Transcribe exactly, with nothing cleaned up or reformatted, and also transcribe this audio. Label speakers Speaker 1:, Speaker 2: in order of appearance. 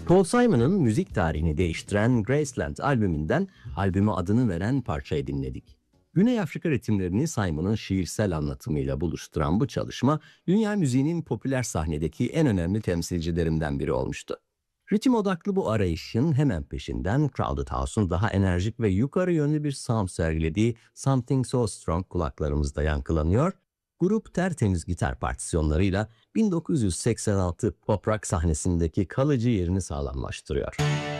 Speaker 1: Paul Simon'ın müzik tarihini değiştiren Graceland albümünden albüme adını veren parçayı dinledik. Güney Afrika ritimlerini Simon'ın şiirsel anlatımıyla buluşturan bu çalışma, dünya müziğinin popüler sahnedeki en önemli temsilcilerinden biri olmuştu. Ritim odaklı bu arayışın hemen peşinden Crowded House'un daha enerjik ve yukarı yönlü bir sound sergilediği Something So Strong kulaklarımızda yankılanıyor. Grup tertemiz gitar partisyonlarıyla bin dokuz yüz seksen altı pop rock sahnesindeki kalıcı yerini sağlamlaştırıyor.